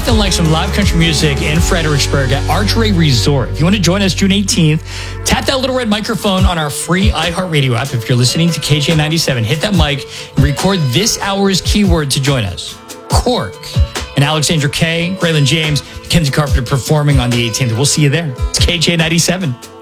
nothing like some live country music in Fredericksburg at Archery Resort. If you want to join us June 18th, tap that little red microphone on our free iHeartRadio app. If you're listening to KJ97, hit that mic and record this hour's keyword to join us. Cork. And Alexandra Kay, Braylon James, Mackenzie Carpenter performing on the 18th. We'll see you there. It's KJ97.